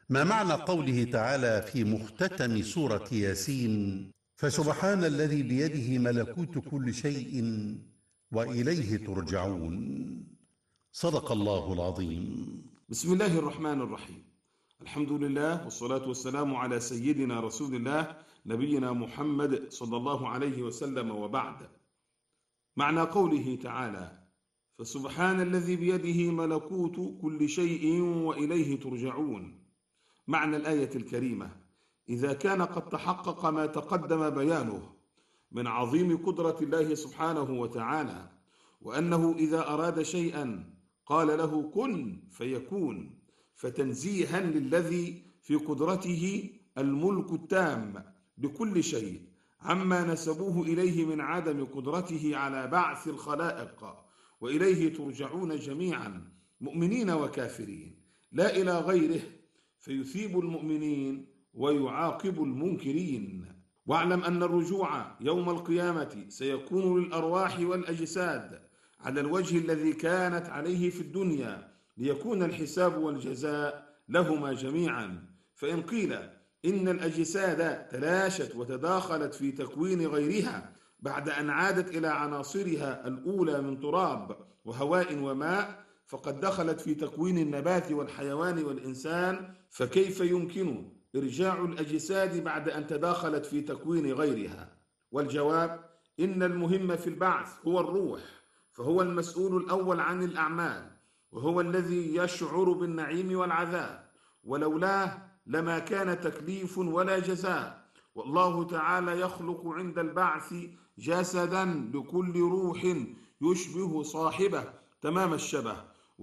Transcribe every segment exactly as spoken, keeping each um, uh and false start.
ما معنى قوله تعالى في مختتم سورة ياسين: فسبحان الذي بيده ملكوت كل شيء وإليه ترجعون؟ صدق الله العظيم. بسم الله الرحمن الرحيم. الحمد لله والصلاة والسلام على سيدنا رسول الله نبينا محمد صلى الله عليه وسلم، وبعد. معنى قوله تعالى: فسبحان الذي بيده ملكوت كل شيء وإليه ترجعون. معنى الآية الكريمة: إذا كان قد تحقق ما تقدم بيانه من عظيم قدرة الله سبحانه وتعالى، وأنه إذا أراد شيئا قال له كن فيكون، فتنزيها للذي في قدرته الملك التام لكل شيء عما نسبوه إليه من عدم قدرته على بعث الخلائق، وإليه ترجعون جميعا مؤمنين وكافرين لا إلى غيره، فيثيب المؤمنين ويعاقب المنكرين. واعلم أن الرجوع يوم القيامة سيكون للأرواح والأجساد على الوجه الذي كانت عليه في الدنيا، ليكون الحساب والجزاء لهما جميعا. فإن قيل إن الأجساد تلاشت وتداخلت في تكوين غيرها بعد أن عادت إلى عناصرها الأولى من تراب وهواء وماء، فقد دخلت في تكوين النبات والحيوان والإنسان، فكيف يمكن إرجاع الأجساد بعد أن تداخلت في تكوين غيرها؟ والجواب: إن المهم في البعث هو الروح، فهو المسؤول الأول عن الأعمال، وهو الذي يشعر بالنعيم والعذاب، ولولاه لما كان تكليف ولا جزاء. والله تعالى يخلق عند البعث جسدا لكل روح يشبه صاحبه تمام الشبه،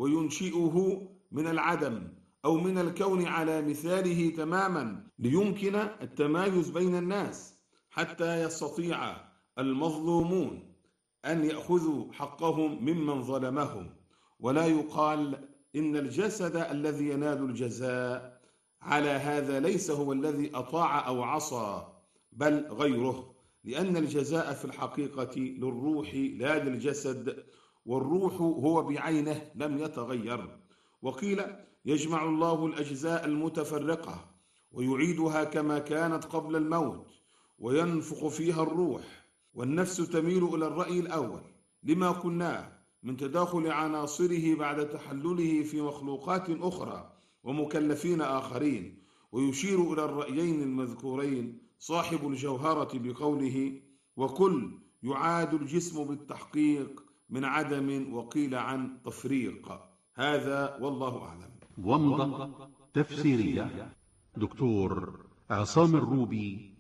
وينشئه من العدم أو من الكون على مثاله تماما، ليمكن التمايز بين الناس، حتى يستطيع المظلومون أن يأخذوا حقهم ممن ظلمهم. ولا يقال إن الجسد الذي ينال الجزاء على هذا ليس هو الذي أطاع أو عصى، بل غيره، لأن الجزاء في الحقيقة للروح لا للجسد، والروح هو بعينه لم يتغير. وقيل: يجمع الله الأجزاء المتفرقة ويعيدها كما كانت قبل الموت، وينفخ فيها الروح، والنفس تميل إلى الرأي الأول لما قلناه من تداخل عناصره بعد تحلله في مخلوقات أخرى ومكلفين آخرين. ويشير إلى الرأيين المذكورين صاحب الجوهرة بقوله: وكل يعاد الجسم بالتحقيق من عدم، وقيل عن تفريق. هذا والله أعلم. ومضة تفسيرية: دكتور عصام الروبي،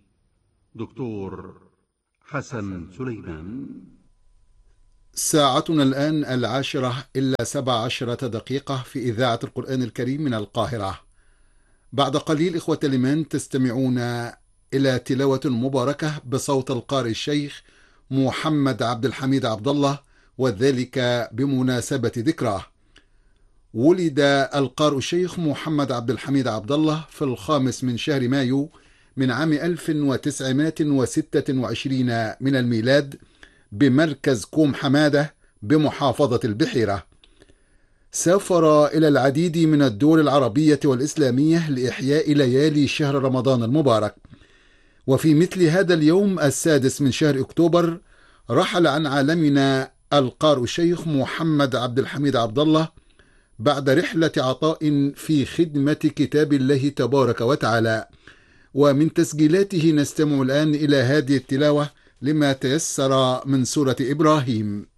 دكتور حسن سليمان. ساعتنا الآن العاشرة إلا سبع عشرة دقيقة في إذاعة القرآن الكريم من القاهرة. بعد قليل إخوة الإيمان تستمعون إلى تلاوة مباركة بصوت القارئ الشيخ محمد عبد الحميد عبد الله، وذلك بمناسبة ذكراه. ولد القارئ الشيخ محمد عبد الحميد عبد الله في الخامس من شهر مايو من عام ألف وتسعمائة وستة وعشرين من الميلاد بمركز كوم حمادة بمحافظة البحيرة. سافر إلى العديد من الدول العربية والإسلامية لإحياء ليالي شهر رمضان المبارك. وفي مثل هذا اليوم السادس من شهر أكتوبر رحل عن عالمنا القارئ الشيخ محمد عبد الحميد عبد الله بعد رحلة عطاء في خدمة كتاب الله تبارك وتعالى. ومن تسجيلاته نستمع الآن إلى هذه التلاوة لما تيسر من سورة إبراهيم.